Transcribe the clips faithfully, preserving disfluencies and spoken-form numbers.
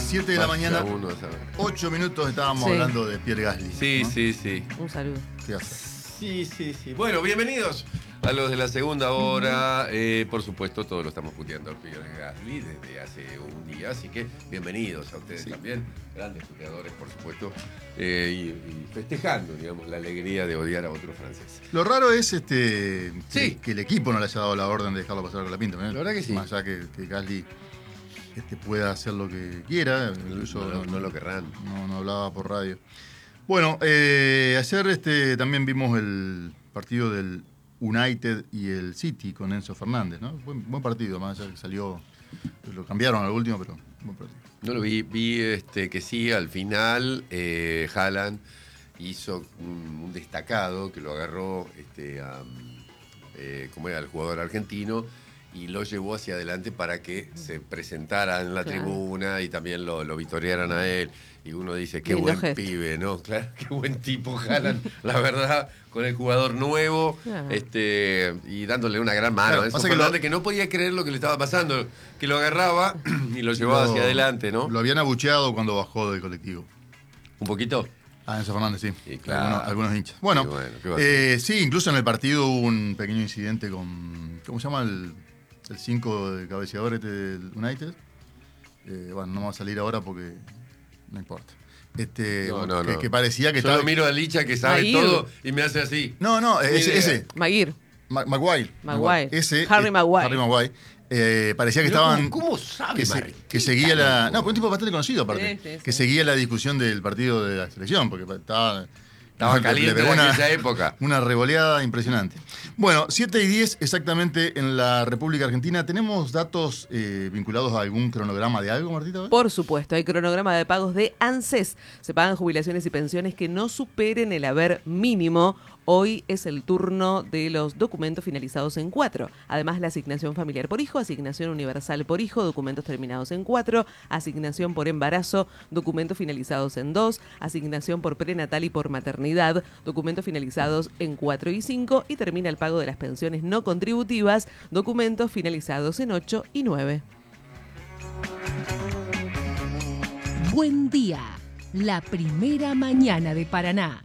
siete de la mañana, uno, ocho minutos estábamos Sí. hablando de Pierre Gasly. Sí, ¿no? sí, sí. Un saludo. ¿Qué hace? Sí, sí, sí. Bueno, bienvenidos a los de la segunda hora. Eh, por supuesto, todos lo estamos puteando a Pierre Gasly desde hace un día, así que bienvenidos a ustedes Sí. también, grandes puteadores, por supuesto, eh, y, y festejando, digamos, la alegría de odiar a otro francés. Lo raro es este que, Sí. que el equipo no le haya dado la orden de dejarlo pasar con la pinta. ¿no? La verdad que sí. Más allá que, que Gasly este, pueda hacer lo que quiera, incluso No, no, no lo querrán. No, no hablaba por radio. Bueno, eh, ayer este, también vimos el partido del United y el City con Enzo Fernández, ¿no? Buen, buen partido, más allá que salió, lo cambiaron al último, pero buen partido. No lo vi, vi este, que sí, al final eh, Haaland hizo un, un destacado que lo agarró este, a, eh, como era el jugador argentino y lo llevó hacia adelante para que se presentara en la Claro. tribuna y también lo, lo vitorearan a él. Y uno dice, qué Lindo buen gesto. pibe, ¿no? Claro, qué buen tipo Haaland, la verdad, con el jugador nuevo, Claro. este, y dándole una gran mano Claro, a Enzo pasa que Fernández, lo- que no podía creer lo que le estaba pasando, que lo agarraba y lo llevaba Lo- hacia adelante, ¿no? Lo habían abucheado cuando bajó del colectivo. Un poquito. Ah, Enzo Fernández, sí. Sí, claro. Algunos, algunos hinchas. Bueno, Sí, bueno, ¿qué va a hacer? eh, sí, incluso en el partido hubo un pequeño incidente con. ¿Cómo se llama el cinco de cabeceador este del United? Eh, bueno, no vamos a salir ahora porque no importa. Este, No, no, que, no. que parecía que Yo estaba. lo miro a Licha que sabe Ahí. todo y me hace así. No, no, Ni ese. idea. ese Maguire. Ma- Maguire. Maguire. Ese, Harry eh, Maguire. Harry Maguire. Eh, parecía que Pero estaban. ¿Cómo, cómo sabe, que, se- Mari? que seguía la. No, fue un tipo bastante conocido aparte. Sí, sí, sí. Que seguía la discusión del partido de la selección, porque estaba. Estaba le- le caliente pegó en una- aquella época. Una revoleada impresionante. Bueno, siete y diez exactamente en la República Argentina. ¿Tenemos datos eh, vinculados a algún cronograma de algo, Martita? Por supuesto, hay cronograma de pagos de ANSES. Se pagan jubilaciones y pensiones que no superen el haber mínimo. Hoy es el turno de los documentos finalizados en cuatro. Además, la asignación familiar por hijo, asignación universal por hijo, documentos terminados en cuatro, asignación por embarazo, documentos finalizados en dos, asignación por prenatal y por maternidad, documentos finalizados en cuatro y cinco, y termina el pago de las pensiones no contributivas, documentos finalizados en ocho y nueve. Buen día, la primera mañana de Paraná.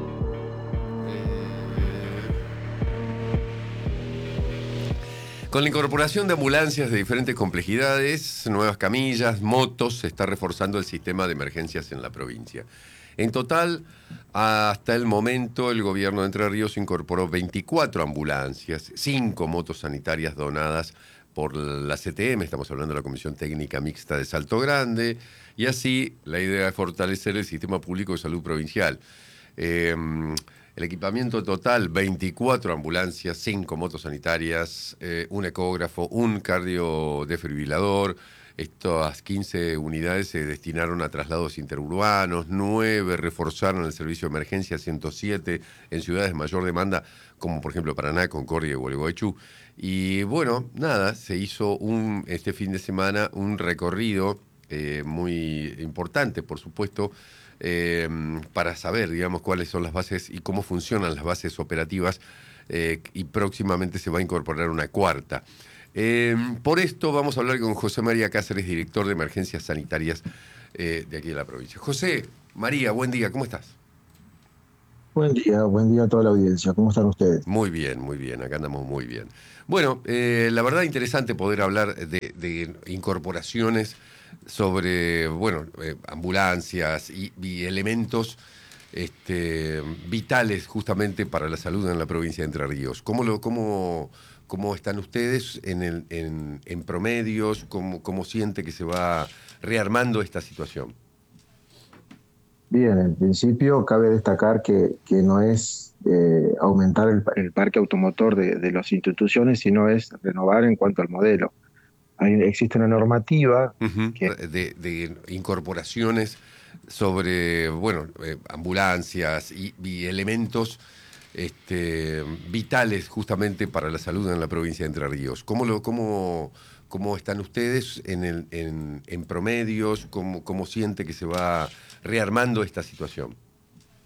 Con la incorporación de ambulancias de diferentes complejidades, nuevas camillas, motos, se está reforzando el sistema de emergencias en la provincia. En total, hasta el momento, el gobierno de Entre Ríos incorporó veinticuatro ambulancias, cinco motos sanitarias donadas por la C T M, estamos hablando de la Comisión Técnica Mixta de Salto Grande, y así la idea es fortalecer el sistema público de salud provincial. Eh, El equipamiento total, veinticuatro ambulancias, cinco motos sanitarias, eh, un ecógrafo, un cardiodefibrilador. Estas quince unidades se destinaron a traslados interurbanos, nueve reforzaron el servicio de emergencia, ciento siete en ciudades de mayor demanda, como por ejemplo Paraná, Concordia y Gualeguaychú. Y bueno, nada, se hizo un, este fin de semana un recorrido eh, muy importante, por supuesto, Eh, para saber, digamos, cuáles son las bases y cómo funcionan las bases operativas, eh, y próximamente se va a incorporar una cuarta. Eh, por esto vamos a hablar con José María Cáceres, director de Emergencias Sanitarias eh, de aquí de la provincia. José María, buen día, ¿cómo estás? Buen día, buen día a toda la audiencia. ¿Cómo están ustedes? Muy bien, muy bien, acá andamos muy bien. Bueno, eh, la verdad interesante poder hablar de, de incorporaciones sobre, bueno, eh, ambulancias y, y elementos este, vitales justamente para la salud en la provincia de Entre Ríos. ¿Cómo, lo, cómo, cómo están ustedes en, el, en, en promedios? ¿Cómo, ¿Cómo siente que se va rearmando esta situación? Bien, en principio cabe destacar que, que no es eh, aumentar el, el parque automotor de, de las instituciones, sino es renovar en cuanto al modelo. Hay, existe una normativa Uh-huh. que de, de incorporaciones sobre, bueno, eh, ambulancias y, y elementos este, vitales justamente para la salud en la provincia de Entre Ríos. ¿Cómo, lo, cómo, cómo están ustedes en, el, en, en promedios? ¿Cómo, ¿Cómo siente que se va rearmando esta situación?